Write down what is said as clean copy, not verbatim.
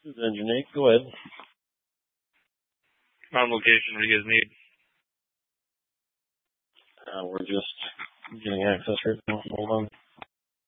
This is Engine 8. Go ahead. On location, what do you guys need? We're just getting access right now. Hold on.